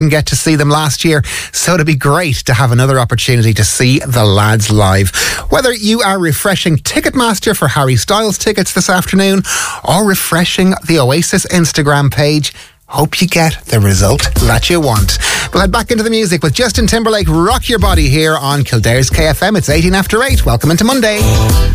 didn't get to see them last year, so it'd be great to have another opportunity to see the lads live. Whether you are refreshing Ticketmaster for Harry Styles tickets this afternoon or refreshing the Oasis Instagram page, hope you get the result that you want. We'll head back into the music with Justin Timberlake, Rock Your Body, here on Kildare's KFM. It's 18 after 8. Welcome into Monday.